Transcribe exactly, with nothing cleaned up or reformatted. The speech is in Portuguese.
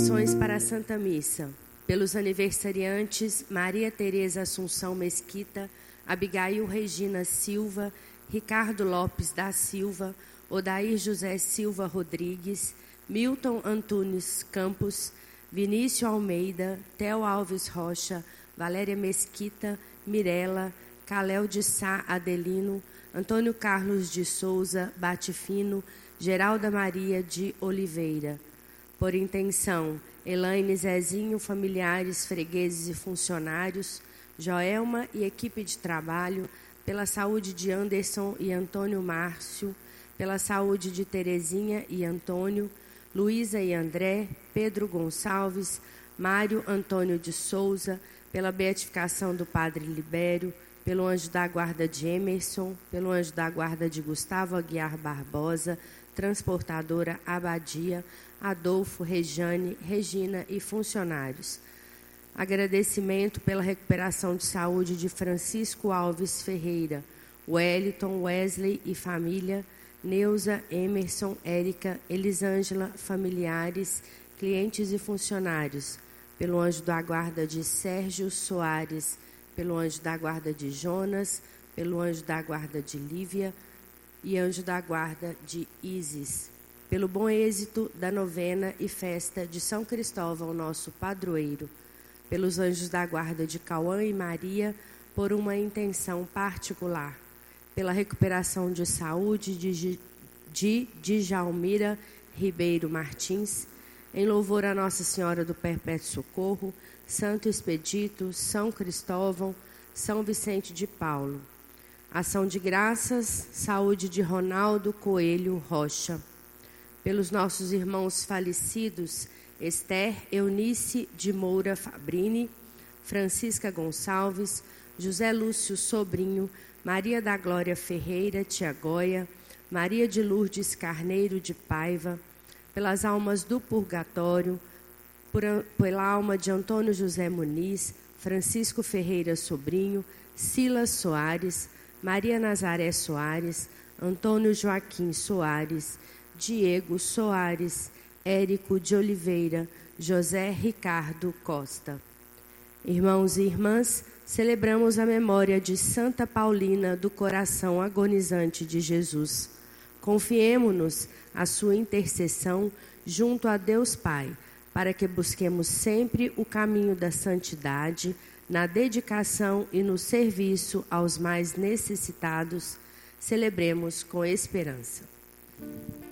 Orações para a Santa Missa. Pelos aniversariantes Maria Tereza Assunção Mesquita, Abigail Regina Silva, Ricardo Lopes da Silva, Odair José Silva Rodrigues, Milton Antunes Campos, Vinícius Almeida, Theo Alves Rocha, Valéria Mesquita, Mirela, Calel de Sá Adelino, Antônio Carlos de Souza Batifino, Geralda Maria de Oliveira. Por intenção, Elaine Zezinho, familiares, fregueses e funcionários, Joelma e equipe de trabalho, pela saúde de Anderson e Antônio Márcio, pela saúde de Terezinha e Antônio, Luísa e André, Pedro Gonçalves, Mário Antônio de Souza, pela beatificação do Padre Libério, pelo anjo da guarda de Emerson, pelo anjo da guarda de Gustavo Aguiar Barbosa, transportadora Abadia, Adolfo, Rejane, Regina e funcionários. Agradecimento pela recuperação de saúde de Francisco Alves Ferreira, Wellington, Wesley e família, Neuza, Emerson, Érica, Elisângela, familiares, clientes e funcionários, pelo anjo da guarda de Sérgio Soares, pelo anjo da guarda de Jonas, pelo anjo da guarda de Lívia e anjo da guarda de Isis, pelo bom êxito da novena e festa de São Cristóvão, nosso padroeiro, pelos anjos da guarda de Cauã e Maria, por uma intenção particular, pela recuperação de saúde de, de Djalmira Ribeiro Martins, em louvor a Nossa Senhora do Perpétuo Socorro, Santo Expedito, São Cristóvão, São Vicente de Paulo. Ação de graças, saúde de Ronaldo Coelho Rocha. Pelos nossos irmãos falecidos, Esther Eunice de Moura Fabrini, Francisca Gonçalves, José Lúcio Sobrinho, Maria da Glória Ferreira Tiagoia, Maria de Lourdes Carneiro de Paiva, pelas almas do purgatório, por, pela alma de Antônio José Muniz, Francisco Ferreira Sobrinho, Silas Soares, Maria Nazaré Soares, Antônio Joaquim Soares, Diego Soares, Érico de Oliveira, José Ricardo Costa. Irmãos e irmãs, celebramos a memória de Santa Paulina do Coração Agonizante de Jesus. Confiemo-nos à sua intercessão junto a Deus Pai, para que busquemos sempre o caminho da santidade, na dedicação e no serviço aos mais necessitados. Celebremos com esperança.